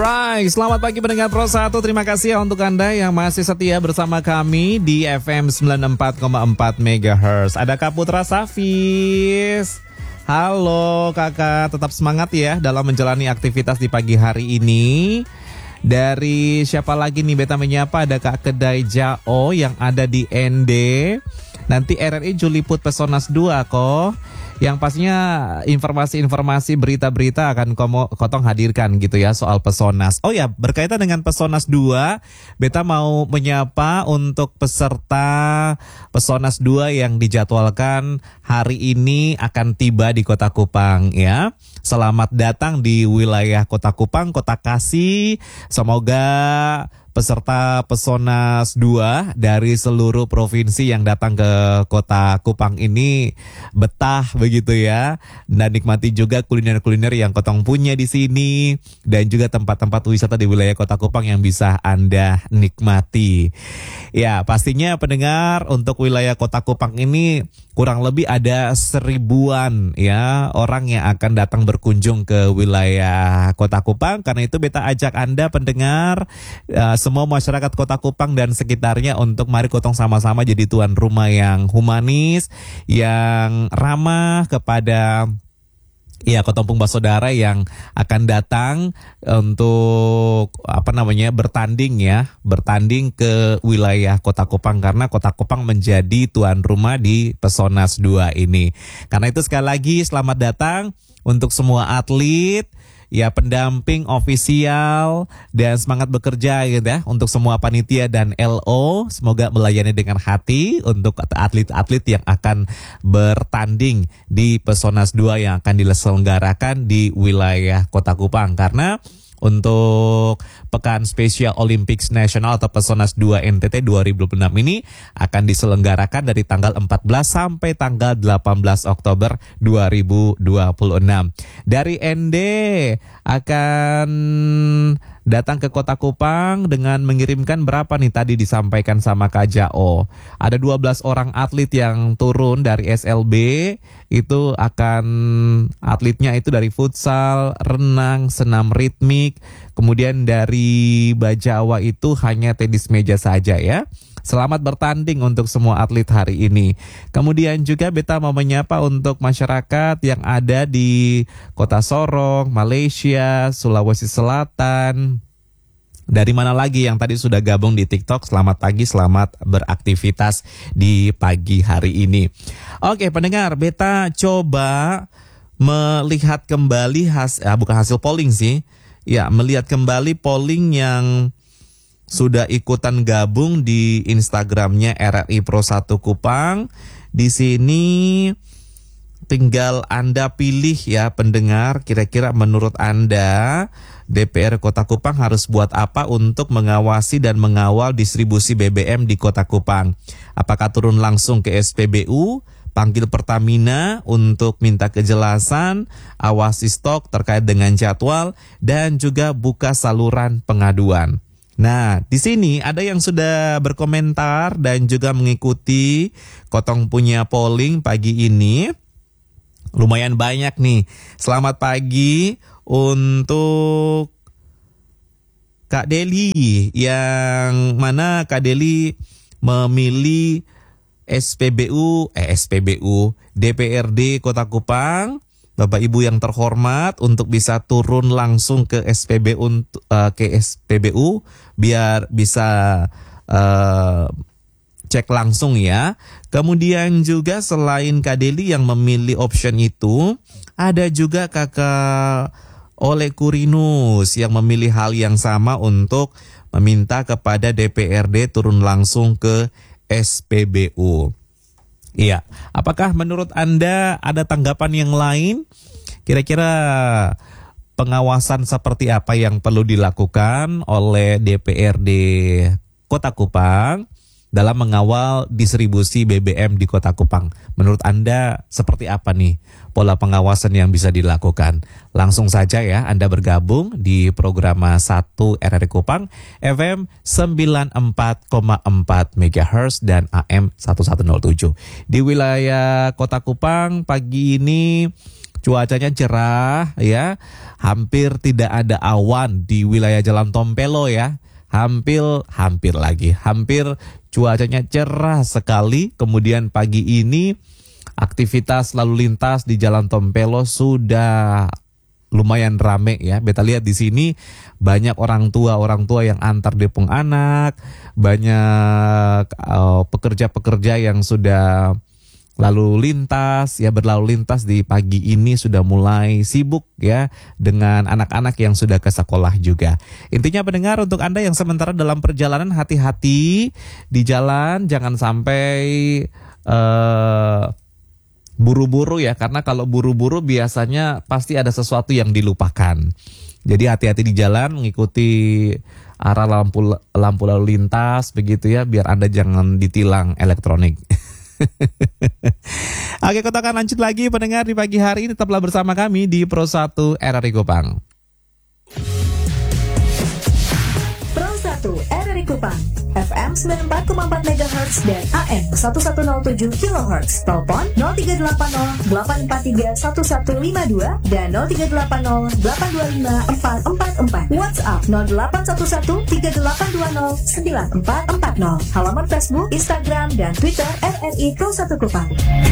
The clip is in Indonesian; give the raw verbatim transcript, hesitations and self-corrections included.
Alright, selamat pagi pendengar Pro satu. Terima kasih ya untuk Anda yang masih setia bersama kami di F M sembilan puluh empat koma empat Megahertz. Ada Kak Putra Safis. Halo kakak, tetap semangat ya dalam menjalani aktivitas di pagi hari ini. Dari siapa lagi nih beta menyapa, ada Kak Kedai Jao yang ada di N D. Nanti R R I Juliput Pesonas dua kok. Yang pastinya informasi-informasi berita-berita akan komo, Kotong hadirkan gitu ya soal Pesonas. Oh ya, berkaitan dengan Pesonas dua, beta mau menyapa untuk peserta Pesonas dua yang dijadwalkan hari ini akan tiba di Kota Kupang ya. Selamat datang di wilayah Kota Kupang, Kota Kasih. Semoga peserta Pesonas dua dari seluruh provinsi yang datang ke Kota Kupang ini betah begitu ya, dan nikmati juga kuliner-kuliner yang Kotong punya di sini dan juga tempat-tempat wisata di wilayah Kota Kupang yang bisa Anda nikmati. Ya, pastinya pendengar untuk wilayah Kota Kupang ini kurang lebih ada seribuan ya orang yang akan datang berkunjung ke wilayah Kota Kupang. Karena itu beta ajak Anda pendengar, uh, semua masyarakat Kota Kupang dan sekitarnya untuk mari Kotong sama-sama jadi tuan rumah yang humanis, yang ramah kepada ya Kotompung Basodara yang akan datang untuk apa namanya bertanding ya, bertanding ke wilayah Kota Kupang karena Kota Kupang menjadi tuan rumah di Pesonas dua ini. Karena itu sekali lagi selamat datang untuk semua atlet, ya pendamping ofisial, dan semangat bekerja gitu ya untuk semua panitia dan L O. Semoga melayani dengan hati untuk atlet-atlet yang akan bertanding di Pesonas dua yang akan diselenggarakan di wilayah Kota Kupang. Karena untuk Pekan Spesial Olympics Nasional atau Pesonas dua N T T dua ribu dua puluh enam ini akan diselenggarakan dari tanggal empat belas sampai tanggal delapan belas Oktober dua ribu dua puluh enam. Dari N D akan datang ke Kota Kupang dengan mengirimkan berapa nih tadi disampaikan sama Kak Jao. Ada dua belas orang atlet yang turun dari S L B. Itu akan atletnya itu dari futsal, renang, senam ritmik. Kemudian dari Bajawa itu hanya tenis meja saja ya. Selamat bertanding untuk semua atlet hari ini. Kemudian juga beta mau menyapa untuk masyarakat yang ada di Kota Sorong, Malaysia, Sulawesi Selatan. Dari mana lagi yang tadi sudah gabung di TikTok, selamat pagi, selamat beraktivitas di pagi hari ini. Oke pendengar, beta coba melihat kembali hasil, ah, bukan hasil polling sih, ya melihat kembali polling yang sudah ikutan gabung di Instagramnya R R I Pro satu Kupang. Di sini tinggal Anda pilih ya pendengar, kira-kira menurut Anda D P R Kota Kupang harus buat apa untuk mengawasi dan mengawal distribusi B B M di Kota Kupang. Apakah turun langsung ke S P B U, panggil Pertamina untuk minta kejelasan, awasi stok terkait dengan jadwal, dan juga buka saluran pengaduan. Nah, di sini ada yang sudah berkomentar dan juga mengikuti Kotong punya polling pagi ini. Lumayan banyak nih. Selamat pagi untuk Kak Deli, yang mana Kak Deli memilih S P B U, eh S P B U, D P R D Kota Kupang. Bapak Ibu yang terhormat untuk bisa turun langsung ke S P B U, uh, ke S P B U biar bisa uh, cek langsung ya. Kemudian juga selain Kak Deli yang memilih option itu, ada juga Kakak Ole Kurinus yang memilih hal yang sama untuk meminta kepada D P R D turun langsung ke S P B U. Iya, apakah menurut Anda ada tanggapan yang lain? Kira-kira pengawasan seperti apa yang perlu dilakukan oleh D P R D Kota Kupang dalam mengawal distribusi B B M di Kota Kupang? Menurut Anda seperti apa nih pola pengawasan yang bisa dilakukan? Langsung saja ya Anda bergabung di program satu R R I Kupang F M sembilan puluh empat koma empat Megahertz dan A M seribu seratus tujuh. Di wilayah Kota Kupang pagi ini cuacanya cerah ya, hampir tidak ada awan di wilayah Jalan Tompelo ya. Hampir, hampir lagi, hampir cuacanya cerah sekali. Kemudian pagi ini aktivitas lalu lintas di Jalan Tompelo sudah lumayan rame ya. Beta lihat di sini banyak orang tua orang tua yang antar depung anak, banyak uh, pekerja-pekerja yang sudah lalu lintas ya, berlalu lintas di pagi ini sudah mulai sibuk ya dengan anak-anak yang sudah ke sekolah juga. Intinya pendengar, untuk Anda yang sementara dalam perjalanan, hati-hati di jalan, jangan sampai uh, buru-buru ya, karena kalau buru-buru biasanya pasti ada sesuatu yang dilupakan. Jadi hati-hati di jalan, mengikuti arah lampu lampu lalu lintas begitu ya, biar Anda jangan ditilang elektronik. Oke, kita akan lanjut lagi pendengar di pagi hari ini. Tetaplah bersama kami di Pro satu R R I Kupang. Pro satu R R I Kupang, F M sembilan puluh empat koma empat megahertz dan A M seribu seratus tujuh kilohertz. Telepon nol tiga delapan nol delapan empat tiga satu satu lima dua dan nol tiga delapan nol delapan dua lima empat empat empat. WhatsApp nol delapan satu satu tiga delapan dua nol sembilan empat empat nol. Halaman Facebook, Instagram, dan Twitter R R I Pro satu Kupang.